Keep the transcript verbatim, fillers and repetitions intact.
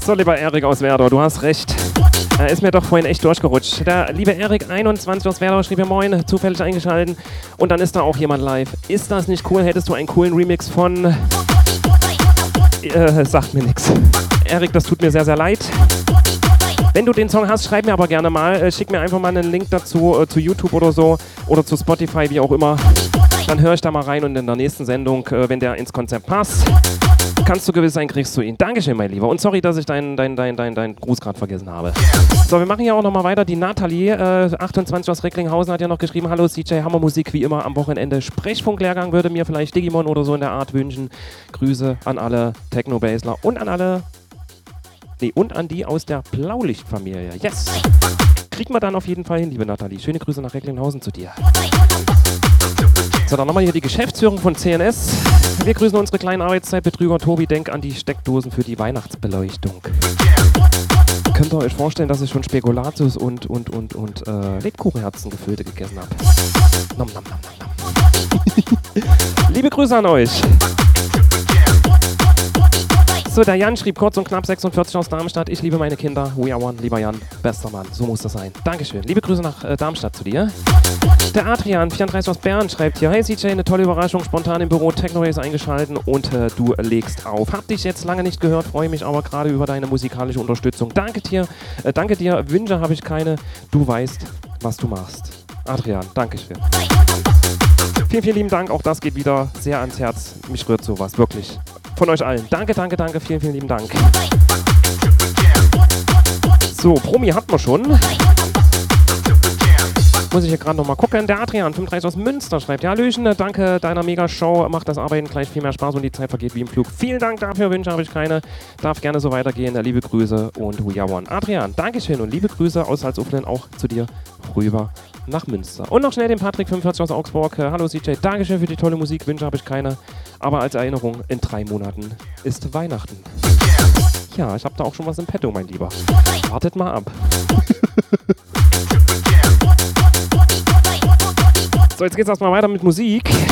So, lieber Erik aus Werder, du hast recht. Er ist mir doch vorhin echt durchgerutscht. Der liebe Erik einundzwanzig aus Werder schrieb mir Moin, zufällig eingeschaltet. Und dann ist da auch jemand live. Ist das nicht cool? Hättest du einen coolen Remix von... Äh, sagt mir nix. Erik, das tut mir sehr, sehr leid. Wenn du den Song hast, schreib mir aber gerne mal. Äh, schick mir einfach mal einen Link dazu, äh, zu YouTube oder so. Oder zu Spotify, wie auch immer. Dann höre ich da mal rein und in der nächsten Sendung, äh, wenn der ins Konzept passt, kannst du gewiss sein, kriegst du ihn. Dankeschön, mein Lieber. Und sorry, dass ich deinen dein, dein, dein, dein Gruß gerade vergessen habe. So, wir machen hier auch nochmal weiter. Die Nathalie, äh, achtundzwanzig aus Recklinghausen, hat ja noch geschrieben: Hallo C J, Hammermusik wie immer am Wochenende. Sprechfunklehrgang würde mir vielleicht Digimon oder so in der Art wünschen. Grüße an alle Techno-Basler und an alle... Nee, und an die aus der Blaulichtfamilie. Yes! Kriegen wir dann auf jeden Fall hin, liebe Nathalie. Schöne Grüße nach Recklinghausen zu dir. So, dann nochmal hier die Geschäftsführung von C N S. Wir grüßen unsere kleinen Arbeitszeitbetrüger. Tobi, denk an die Steckdosen für die Weihnachtsbeleuchtung. Könnt ihr euch vorstellen, dass ich schon Spekulatius und, und, und, und äh, Lebkuchenherzen gefüllte gegessen habe? Nom, nom, nom, nom, nom. Liebe Grüße an euch. So, der Jan schrieb kurz und knapp sechsundvierzig aus Darmstadt. Ich liebe meine Kinder. We are one, lieber Jan. Bester Mann. So muss das sein. Dankeschön. Liebe Grüße nach äh, Darmstadt zu dir. Der Adrian, vierunddreißig aus Bern, schreibt hier: Hey C J, eine tolle Überraschung. Spontan im Büro Techno-Race eingeschalten und äh, du legst auf. Hab dich jetzt lange nicht gehört, freue mich aber gerade über deine musikalische Unterstützung. Danke dir. Äh, danke dir. Wünsche habe ich keine. Du weißt, was du machst. Adrian, Dankeschön. Vielen, vielen lieben Dank. Auch das geht wieder sehr ans Herz. Mich rührt sowas. Wirklich. Von euch allen. Danke, danke, danke. Vielen, vielen lieben Dank. So, Promi hatten wir schon. Muss ich hier gerade nochmal gucken. Der Adrian, fünfunddreißig aus Münster, schreibt: Ja, Hallöchen, danke deiner Mega-Show. Macht das Arbeiten gleich viel mehr Spaß und die Zeit vergeht wie im Flug. Vielen Dank dafür. Wünsche habe ich keine. Darf gerne so weitergehen. Liebe Grüße und we are one. Adrian, Dankeschön und liebe Grüße aus Salzuflen auch zu dir rüber nach Münster. Und noch schnell den Patrick, fünfundvierzig aus Augsburg. Hallo C J, Dankeschön für die tolle Musik. Wünsche habe ich keine. Aber als Erinnerung, in drei Monaten ist Weihnachten. Ja, ich habe da auch schon was im Petto, mein Lieber. Wartet mal ab. So, jetzt geht's erstmal weiter mit Musik.